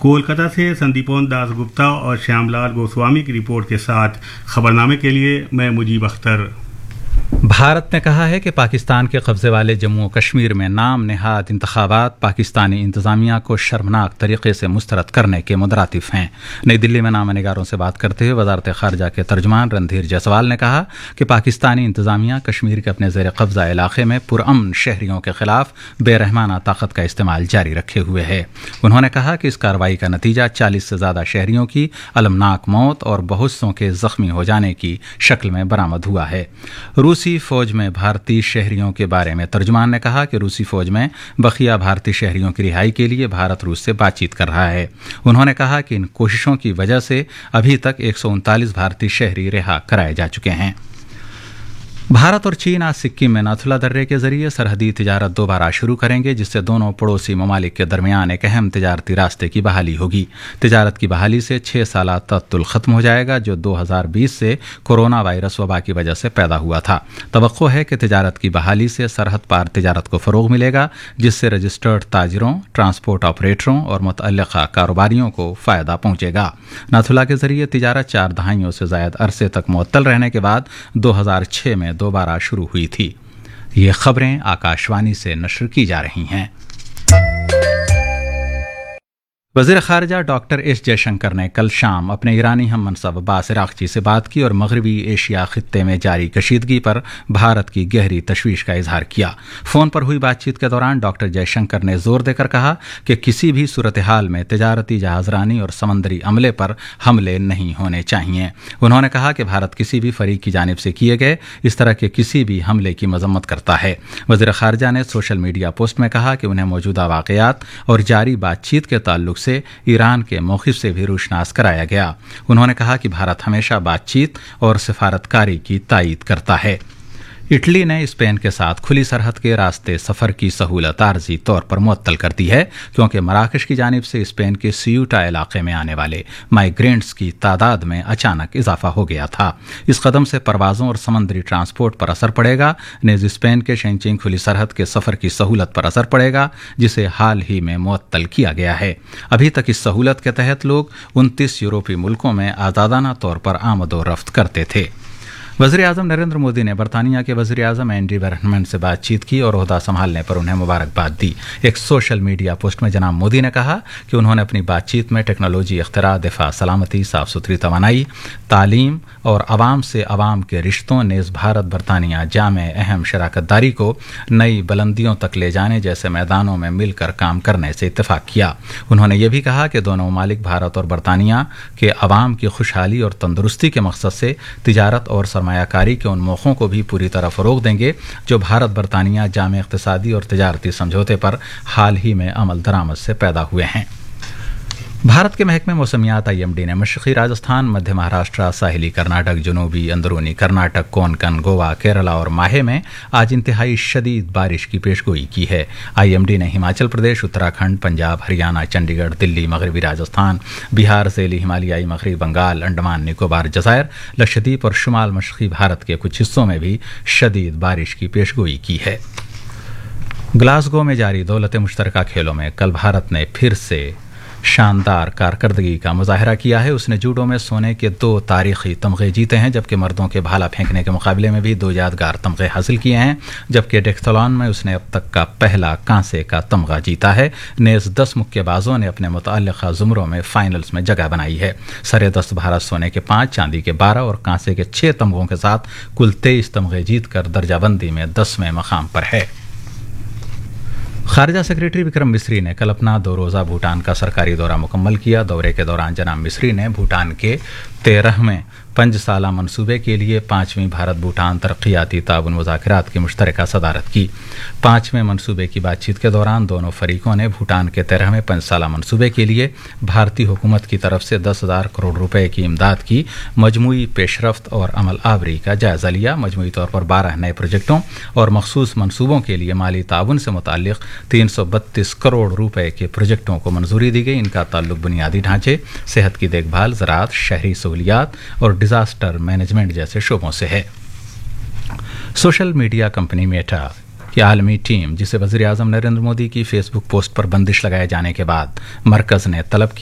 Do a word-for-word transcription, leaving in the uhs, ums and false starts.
कोलकाता से संदीपोन दास गुप्ता और श्यामलाल गोस्वामी की रिपोर्ट के साथ खबरनामे के लिए मैं मुजीब अख्तर। भारत ने कहा है कि पाकिस्तान के कब्जे वाले जम्मू कश्मीर में नाम नेहाद इंतखाबात पाकिस्तानी इंतजामिया को शर्मनाक तरीके से मुस्तरद करने के मुतरातिफ हैं। नई दिल्ली में नामनिगारों से बात करते हुए वजारत खारजा के तर्जमान रणधीर जायसवाल ने कहा कि पाकिस्तानी इंतजामिया कश्मीर के अपने जेर कब्जा इलाके में पुरअमन शहरियों के खिलाफ बेरहमाना ताकत का इस्तेमाल जारी रखे हुए है। उन्होंने कहा कि इस कार्रवाई का नतीजा चालीस से ज्यादा शहरियों की अलमनाक मौत और बहुत सौ के जख्मी हो जाने की शक्ल में बरामद हुआ है। रूसी फौज में भारतीय शहरियों के बारे में तर्जुमान ने कहा कि रूसी फौज में बकिया भारतीय शहरियों की रिहाई के लिए भारत रूस से बातचीत कर रहा है। उन्होंने कहा कि इन कोशिशों की वजह से अभी तक एक सौ उनतालीस भारतीय शहरी रिहा कराए जा चुके हैं। भारत और चीन आज सिक्किम में नाथुला दर्रे के जरिए सरहदी तिजारत दोबारा शुरू करेंगे, जिससे दोनों पड़ोसी ममालिक के दरमियान एक अहम तिजारती रास्ते की बहाली होगी। तिजारत की बहाली से छह साल तअत्तुल खत्म हो जाएगा, जो दो हज़ार बीस से कोरोना वायरस वबा की वजह से पैदा हुआ था। तवक्को है कि तिजारत की बहाली से सरहद पार तिजारत को फरोग मिलेगा, जिससे रजिस्टर्ड ताजिरों, ट्रांसपोर्ट ऑपरेटरों और मुतअल्लिक़ा कारोबारियों को फ़ायदा पहुंचेगा। नाथुला के जरिए तिजारत चार दहाइयों से ज़ायद अरसे तक मुअत्तल रहने के बाद दो हज़ार छह में दोबारा शुरू हुई थी। ये खबरें आकाशवाणी से नशर की जा रही हैं। वज़ीर ख़ारिजा डॉक्टर एस जयशंकर ने कल शाम अपने ईरानी हम मनसब अब्बास इराक़ची से बात की और मग़रिबी एशिया ख़ित्ते में जारी कशीदगी पर भारत की गहरी तशवीश का इजहार किया। फ़ोन पर हुई बातचीत के दौरान डॉक्टर जयशंकर ने जोर देकर कहा कि किसी भी सूरत हाल में तिजारती जहाज़रानी और समंदरी अमले पर हमले नहीं होने चाहिए। उन्होंने कहा कि भारत किसी भी फरीक की जानिब से किए गए इस तरह के किसी भी हमले की मजम्मत करता है। वज़ीर ख़ारिजा ने सोशल मीडिया पोस्ट में कहा कि उन्हें मौजूदा वाक़यात और जारी बातचीत के ताल्लुक से ईरान के मौक़िफ़ से भी रोशनास कराया गया। उन्होंने कहा कि भारत हमेशा बातचीत और सिफारतकारी की तायीद करता है। इटली ने स्पेन के साथ खुली सरहद के रास्ते सफ़र की सहूलत आर्जी तौर पर मुअत्तल कर दी है, क्योंकि मराकश की जानिब से स्पेन के सियूटा इलाके में आने वाले माइग्रेंट्स की तादाद में अचानक इजाफा हो गया था। इस कदम से परवाज़ों और समंदरी ट्रांसपोर्ट पर असर पड़ेगा। नेज़ स्पेन के शेंचिंग खुली सरहद के सफ़र की सहूलत पर असर पड़ेगा, जिसे हाल ही में मुअत्तल किया गया है। अभी तक इस सहूलत के तहत लोग उनतीस यूरोपीय मुल्कों में आज़ादाना तौर पर आमद व रफ्त करते थे। वज़ीर आज़म नरेंद्र मोदी ने बरतानिया के वज़ीर आज़म एंडी बर्नमैन से बातचीत की और ओहदा संभालने पर उन्हें मुबारकबाद दी। एक सोशल मीडिया पोस्ट में जनाब मोदी ने कहा कि उन्होंने अपनी बातचीत में टेक्नोलॉजी, इख्तिरा, दिफा, सलामती, साफ़ सुथरी तवानाई, तालीम और आवाम से आवाम के रिश्तों, नेज़ भारत बरतानिया जामे अहम शराकतदारी को नई बुलंदियों तक ले जाने जैसे मैदानों में मिलकर काम करने से इत्तेफाक किया। उन्होंने ये भी कहा कि दोनों ममालिक भारत और बरतानिया के आवाम की खुशहाली और तंदुरुस्ती के मकसद से तिजारत और सरमायाकारी के उन मौक़ों को भी पूरी तरह फ़रोग़ देंगे जो भारत बरतानिया जामे इक़्तिसादी और तिजारती समझौते पर हाल ही में अमल दरामद से पैदा हुए हैं। भारत के महकमे मौसमियात आई एम डी ने मशरक़ी राजस्थान, मध्य महाराष्ट्र, साहिली कर्नाटक, जनूबी अंदरूनी कर्नाटक, कोंकण, गोवा, केरला और माहे में आज इंतहाई शदीद बारिश की पेशगोई की है। आई एम डी ने हिमाचल प्रदेश, उत्तराखंड, पंजाब, हरियाणा, चंडीगढ़, दिल्ली, मगरबी राजस्थान, बिहार, ज़ैली हिमालयाई मगरबी बंगाल, अंडमान निकोबार जज़ायर, लक्षद्वीप और शुमाल मशरक़ी भारत के कुछ हिस्सों में भी शदीद बारिश की पेशगोई की है। ग्लासगो में जारी दौलत मुश्तरका खेलों में कल भारत ने फिर से शानदार कारकर्दगी का मुजाहरा किया है। उसने जूडो में सोने के दो तारीखी तमगे जीते हैं, जबकि मर्दों के भाला फेंकने के मुकाबले में भी दो यादगार तमगे हासिल किए हैं। जबकि डेक्थलॉन में उसने अब तक का पहला कांसे का तमगा जीता है। नेज़ दस मुक्केबाजों ने अपने मुतअल्लिक़ा ज़ुमरों में फाइनल्स में जगह बनाई है। सरे दस्त भारत सोने के पाँच, चांदी के बारह और कांसे के छः तमगों के साथ कुल तेईस तमगे जीत कर दर्जाबंदी में दसवें मकाम पर है। खारजा सेक्रेटरी विक्रम मिस्री ने कल अपना दो रोज़ा भूटान का सरकारी दौरा मुकम्मल किया। दौरे के दौरान जनाब मिस्री ने भूटान के तेरहवें पंज साला मनसूबे के लिए पाँचवीं भारत भूटान तरक्याती ताउन मुज़ाकरात की मुश्तरका सदारत की। पाँचवें मनसूबे की बातचीत के दौरान दोनों फरीकों ने भूटान के तेरहवें पंज साला मनसूबे के लिए भारतीय हुकूमत की तरफ से दस हज़ार करोड़ रुपए की इमदाद की मजमूई पेशरफ्त और अमल आवरी का जायज़ा लिया। मजमूई तौर पर बारह नए प्रोजेक्टों और मखसूस मनसूबों के लिए माली ताउन से मुताल्लिक़ तीन सौ बत्तीस करोड़ रुपए के प्रोजेक्टों को मंजूरी दी गई। इनका ताल्लुक बुनियादी ढांचे, सेहत की देखभाल, ज़राअत, शहरी सहूलियात और डिजास्टर मैनेजमेंट जैसे शोबों से है। सोशल मीडिया कंपनी मेटा की आलमी टीम, जिसे वज़ीर आज़म नरेंद्र मोदी की फेसबुक पोस्ट पर बंदिश लगाए जाने के बाद मरकज़ ने तलब